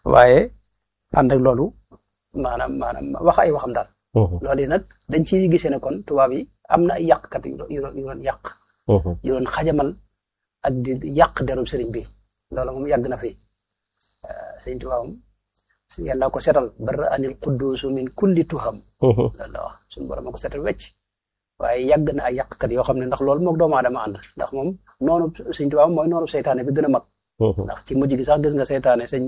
waaye ànd ak loolu maanaam wax ay waxam daal. loolu yi nag dañ ciy gisee ne kon tubaab yi am na ay yàqkat yu doon yàq. yu doon xajamal ak di yàq derub sëriñ bi loolu moom yàgg na fi sëriñ Tuubaa moom yàlla ko setal barra anil qudduusu min kulli tuham. loolu la wax suñu borom a ko setal wecc. waaye yàgg na ay yàqkat yoo xam ne ndax loolu moog doomu aadama ànd ndax moom noonu sëriñ Tuubaa mooy noonu seytaane bi gën a mag. ndax ci mujj gi sax gis nga seytaane sëñ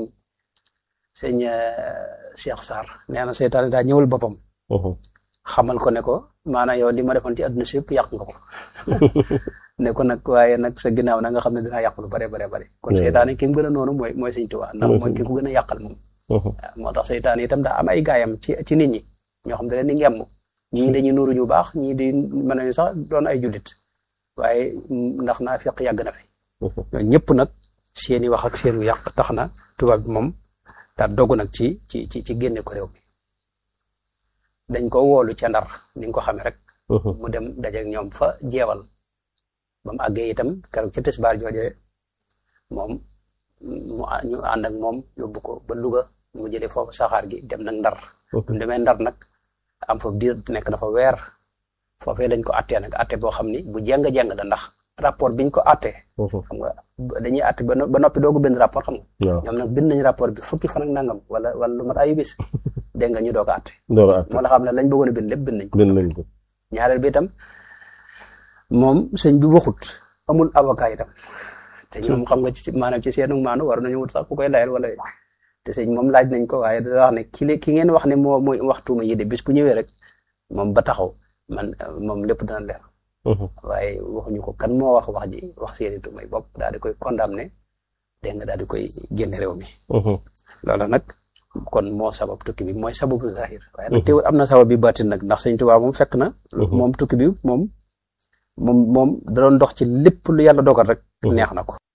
Cheikh Sarr nee na seytaane daa ñëwal boppam. xamal ko ne ko maanaam yow li ma defoon ci àdduna si yëpp yàq nga ko. ne ko nag waaye nag sa ginnaaw na nga xam ne dinaa yàq lu bare bare bare. kon seytaane ki mu gën a noonu mooy sëñ Tuubaa ndax mooy ki ko gën a yàqal moom. moo tax seytaane itam daa am ay gaayam ci nit ñi ñoo xam ne dañ di ngemm ñii dañuy nuuru ñu baax ñii di mën nañu sax doon ay jullit waaye ndax naa fekk yàgg na fi. ñooñu ñëpp nag seeni wax ak seenu yàq tax na tubaab bi moom daal dogu nag ci génne ko réew mi dañ ko woolu ca Ndar ni nga ko xamee rek. mu dem dajeeg ñoom fa jeewal ba mu àggee itam keroog ca tisbaar jooje moom ñu ànd ak moom yóbbu ko ba Louga mu jëlee foofu saxaar gi dem nag Ndar. mu demee Ndar nag am foofu diir nekk na fa weer foofee dañ ko attee nag atte boo xam ni bu jeng da ndax rapport biñ ko attee. xam nga dañuy atte ba noppi doogu bind rapport xam nga. ñoom nag bind nañ rapport bi fukki fan ak nangam wala lu mat ayu bis. dégg nga ñu doog a atte. moo la xam ne lañ bëggoon a bind lépp bind nañ ko. ñaareel bi itam moom sëñ bi waxut amul avocat itam te ñoom xam nga ci maanaam ci seenu maanu war nañu wut sax ku koy layal wala te sëñ moom laaj nañ ko waaye da wax ne ki ngeen wax ne mooy waxtuuma yi de bis bu ñëwee rek moom ba taxaw man moom lépp dana leer. waaye waxuñu ko kan moo wax ji wax seeni tuumay bopp daal di koy condamné dégg nga daal di koy génne réew mi. loolu nag kon moo sabab tukki bi mooy sababu zahir waaye nag teewul am na sabab bi baatin nag ndax sëñ Tuubaa moom fekk na. moom tukki bi moom da doon dox ci lépp lu yàlla dogal rek. neex na ko.